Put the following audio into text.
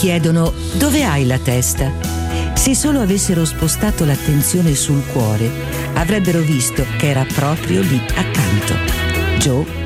chiedono: dove hai la testa? Se solo avessero spostato l'attenzione sul cuore, avrebbero visto che era proprio lì accanto. Joe